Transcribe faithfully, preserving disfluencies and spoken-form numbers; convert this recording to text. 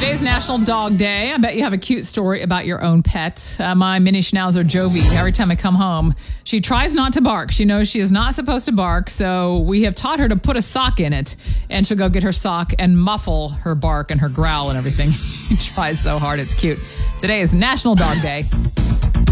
Today's National Dog Day. I bet you have a cute story about your own pet. Uh, my mini schnauzer, Jovi, every time I come home, she tries not to bark. She knows she is not supposed to bark, so we have taught her to put a sock in it, and she'll go get her sock and muffle her bark and her growl and everything. She tries so hard. It's cute. Today is National Dog Day.